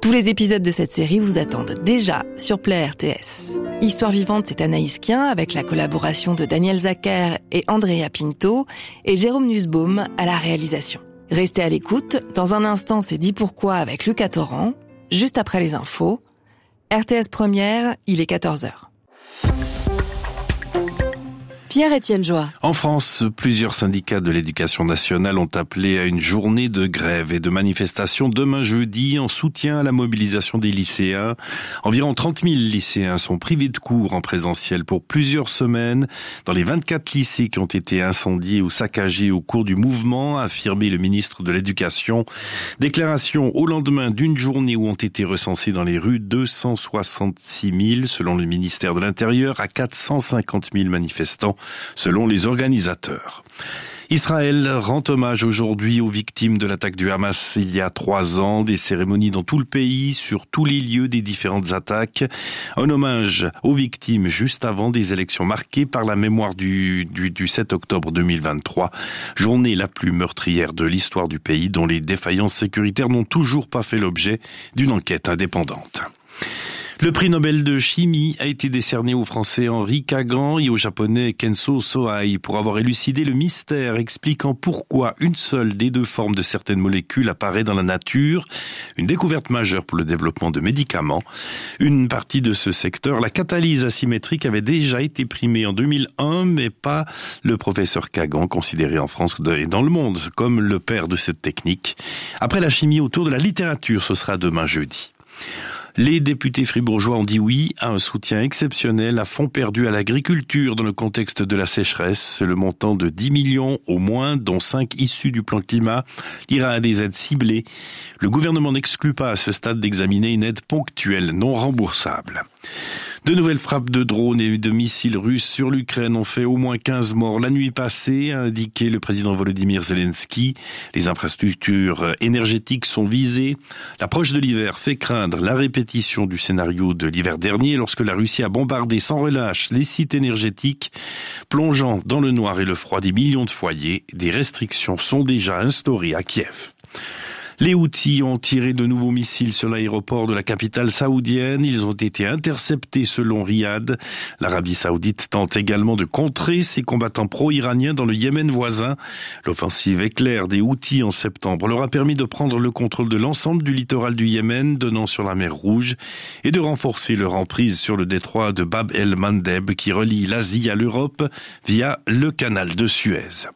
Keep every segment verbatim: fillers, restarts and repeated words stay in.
Tous les épisodes de cette série vous attendent déjà sur Play R T S. Histoire vivante, c'est Anaïs Kien avec la collaboration de Daniel Zacher et Andrea Pinto et Jérôme Nussbaum à la réalisation. Restez à l'écoute, dans un instant c'est dit pourquoi avec Lucas Torrent, juste après les infos. R T S Première, il est quatorze heures. Pierre-Étienne Joie. En France, plusieurs syndicats de l'éducation nationale ont appelé à une journée de grève et de manifestation demain jeudi en soutien à la mobilisation des lycéens. Environ trente mille lycéens sont privés de cours en présentiel pour plusieurs semaines dans les vingt-quatre lycées qui ont été incendiés ou saccagés au cours du mouvement, a affirmé le ministre de l'Éducation. Déclaration au lendemain d'une journée où ont été recensés dans les rues deux cent soixante-six mille, selon le ministère de l'Intérieur, à quatre cent cinquante mille manifestants, selon les organisateurs. Israël rend hommage aujourd'hui aux victimes de l'attaque du Hamas il y a trois ans. Des cérémonies dans tout le pays, sur tous les lieux des différentes attaques. Un hommage aux victimes juste avant des élections marquées par la mémoire du, du, du sept octobre deux mille vingt-trois. Journée la plus meurtrière de l'histoire du pays, dont les défaillances sécuritaires n'ont toujours pas fait l'objet d'une enquête indépendante. Le prix Nobel de chimie a été décerné au Français Henri Kagan et au Japonais Kenzo Sohei pour avoir élucidé le mystère expliquant pourquoi une seule des deux formes de certaines molécules apparaît dans la nature, une découverte majeure pour le développement de médicaments. Une partie de ce secteur, la catalyse asymétrique, avait déjà été primée en deux mille un, mais pas le professeur Kagan, considéré en France et dans le monde comme le père de cette technique. Après la chimie autour de la littérature, ce sera demain jeudi. Les députés fribourgeois ont dit oui à un soutien exceptionnel à fonds perdus à l'agriculture dans le contexte de la sécheresse. Le montant de dix millions au moins, dont cinq issus du plan climat, ira à des aides ciblées. Le gouvernement n'exclut pas à ce stade d'examiner une aide ponctuelle non remboursable. De nouvelles frappes de drones et de missiles russes sur l'Ukraine ont fait au moins quinze morts la nuit passée, a indiqué le président Volodymyr Zelensky. Les infrastructures énergétiques sont visées. L'approche de l'hiver fait craindre la répétition du scénario de l'hiver dernier lorsque la Russie a bombardé sans relâche les sites énergétiques, plongeant dans le noir et le froid des millions de foyers. Des restrictions sont déjà instaurées à Kiev. Les Houthis ont tiré de nouveaux missiles sur l'aéroport de la capitale saoudienne. Ils ont été interceptés selon Riyad. L'Arabie saoudite tente également de contrer ses combattants pro-iraniens dans le Yémen voisin. L'offensive éclair des Houthis en septembre leur a permis de prendre le contrôle de l'ensemble du littoral du Yémen, donnant sur la mer Rouge, et de renforcer leur emprise sur le détroit de Bab el-Mandeb qui relie l'Asie à l'Europe via le canal de Suez.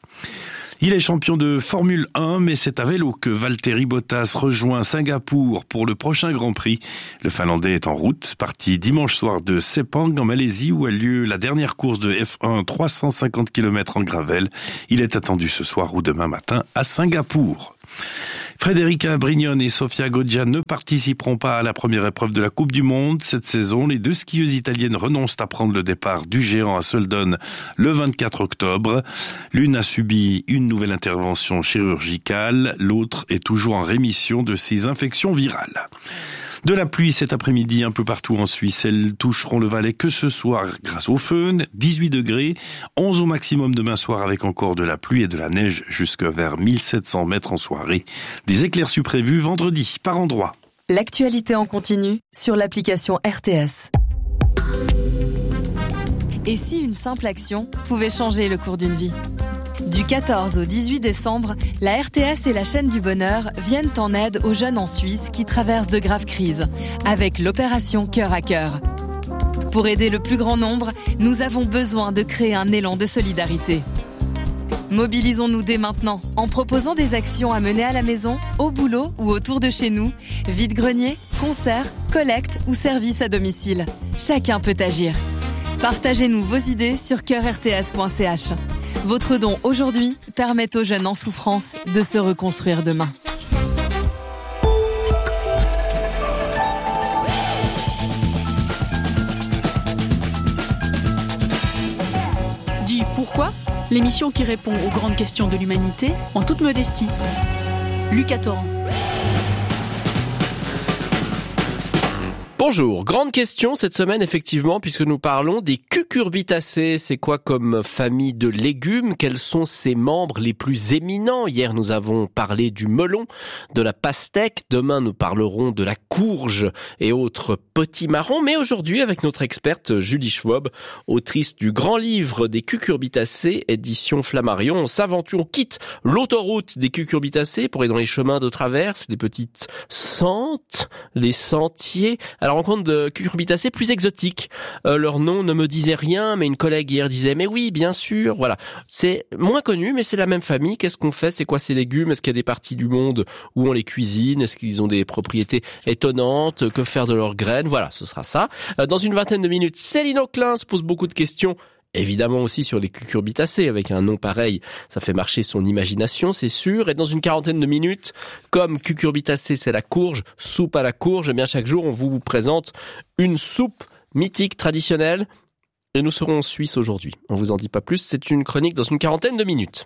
Il est champion de Formule un, mais c'est à vélo que Valtteri Bottas rejoint Singapour pour le prochain Grand Prix. Le Finlandais est en route, parti dimanche soir de Sepang en Malaisie où a lieu la dernière course de F un, trois cent cinquante kilomètres en gravel. Il est attendu ce soir ou demain matin à Singapour. Frederica Brignone et Sofia Goggia ne participeront pas à la première épreuve de la Coupe du Monde. Cette saison, les deux skieuses italiennes renoncent à prendre le départ du géant à Soldon le vingt-quatre octobre. L'une a subi une nouvelle intervention chirurgicale, l'autre est toujours en rémission de ses infections virales. De la pluie cet après-midi un peu partout en Suisse. Elles toucheront le Valais que ce soir grâce au föhn. dix-huit degrés, onze au maximum demain soir avec encore de la pluie et de la neige jusque vers mille sept cents mètres en soirée. Des éclaircies prévues vendredi par endroit. L'actualité en continu sur l'application R T S. Et si une simple action pouvait changer le cours d'une vie ? Du quatorze au dix-huit décembre, la R T S et la chaîne du bonheur viennent en aide aux jeunes en Suisse qui traversent de graves crises, avec l'opération Cœur à Cœur. Pour aider le plus grand nombre, nous avons besoin de créer un élan de solidarité. Mobilisons-nous dès maintenant en proposant des actions à mener à la maison, au boulot ou autour de chez nous, vide-grenier, concerts, collectes ou services à domicile. Chacun peut agir. Partagez-nous vos idées sur cœur r t s point c h. Votre don aujourd'hui permet aux jeunes en souffrance de se reconstruire demain. Dis pourquoi ? L'émission qui répond aux grandes questions de l'humanité en toute modestie. Lucas Torrent. Bonjour, grande question cette semaine effectivement puisque nous parlons des cucurbitacées. C'est quoi comme famille de légumes? Quels sont ses membres les plus éminents? Hier nous avons parlé du melon, de la pastèque. Demain nous parlerons de la courge et autres petits marrons. Mais aujourd'hui avec notre experte Julie Schwob, autrice du grand livre des cucurbitacées, édition Flammarion, on s'aventure, on quitte l'autoroute des cucurbitacées pour aller dans les chemins de traverse, les petites sentes, les sentiers, à la rencontre de cucurbitacées plus exotiques. Euh, leur nom ne me disait rien, mais une collègue hier disait « mais oui, bien sûr ». Voilà, c'est moins connu, mais c'est la même famille. Qu'est-ce qu'on fait? C'est quoi ces légumes? Est-ce qu'il y a des parties du monde où on les cuisine? Est-ce qu'ils ont des propriétés étonnantes? Que faire de leurs graines? Voilà, ce sera ça. Euh, dans une vingtaine de minutes, Céline Auclin se pose beaucoup de questions. Évidemment aussi sur les cucurbitacées, avec un nom pareil, ça fait marcher son imagination, c'est sûr. Et dans une quarantaine de minutes, comme cucurbitacées, c'est la courge, soupe à la courge, eh bien chaque jour on vous présente une soupe mythique, traditionnelle. Et nous serons en Suisse aujourd'hui. On vous en dit pas plus, c'est une chronique dans une quarantaine de minutes.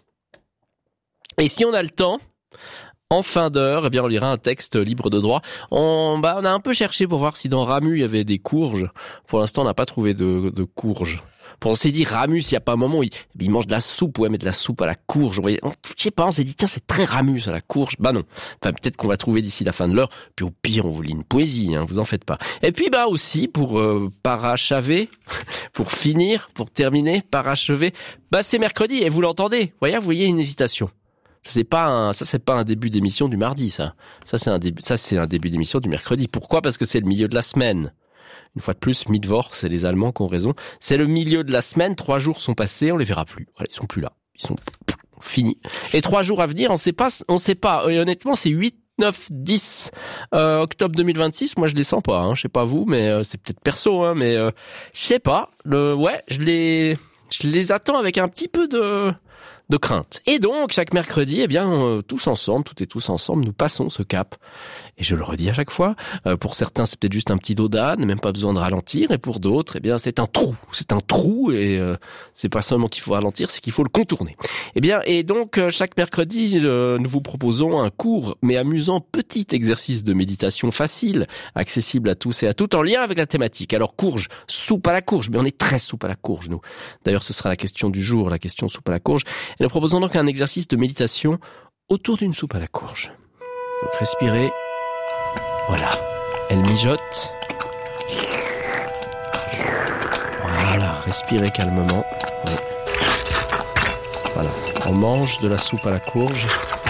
Et si on a le temps, en fin d'heure, eh bien on lira un texte libre de droit. On, bah, on a un peu cherché pour voir si dans Ramu il y avait des courges. Pour l'instant, on n'a pas trouvé de, de courges. On s'est dit, Ramus, il n'y a pas un moment où il, il mange de la soupe, ouais, mais de la soupe à la courge. On, je sais pas, on s'est dit, tiens, c'est très Ramus à la courge. Bah non. Enfin, peut-être qu'on va trouver d'ici la fin de l'heure. Puis au pire, on vous lit une poésie, hein, vous en faites pas. Et puis, bah aussi, pour euh, parachever, pour finir, pour terminer, parachever, bah c'est mercredi, et vous l'entendez. Vous voyez, vous voyez une hésitation. Ça c'est pas un, ça c'est pas un début d'émission du mardi, ça. Ça c'est un début, ça c'est un début d'émission du mercredi. Pourquoi? Parce que c'est le milieu de la semaine. Une fois de plus, Mittwoch, c'est les Allemands qui ont raison. C'est le milieu de la semaine, trois jours sont passés, on les verra plus. Voilà, ils sont plus là. Ils sont finis. Et trois jours à venir, on sait pas, on sait pas. Et honnêtement, c'est huit, neuf, dix euh, octobre deux mille vingt-six. Moi, je les sens pas, hein. Je sais pas vous, mais euh, c'est peut-être perso, hein, mais euh, je sais pas. Le, ouais, je les, je les attends avec un petit peu de, de crainte. Et donc, chaque mercredi, eh bien, euh, tous ensemble, toutes et tous ensemble, nous passons ce cap. Et je le redis à chaque fois, euh, pour certains c'est peut-être juste un petit dos d'âne, même pas besoin de ralentir, et pour d'autres, eh bien c'est un trou, c'est un trou, et euh, c'est pas seulement qu'il faut ralentir, c'est qu'il faut le contourner. Eh bien, et donc euh, chaque mercredi, euh, nous vous proposons un court mais amusant petit exercice de méditation facile, accessible à tous et à toutes, en lien avec la thématique. Alors courge, soupe à la courge, mais on est très soupe à la courge, nous. D'ailleurs, ce sera la question du jour, la question soupe à la courge. Et nous proposons donc un exercice de méditation autour d'une soupe à la courge. Donc respirez. Voilà, elle mijote. Voilà, respirez calmement. Oui. Voilà, on mange de la soupe à la courge.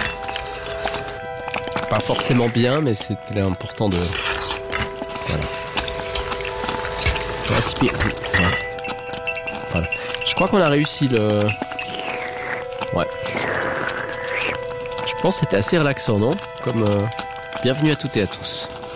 Pas forcément bien, mais c'était important de... Voilà. Respire. Voilà. Je crois qu'on a réussi le... Ouais. Je pense que c'était assez relaxant, non? Comme... Euh... Bienvenue à toutes et à tous.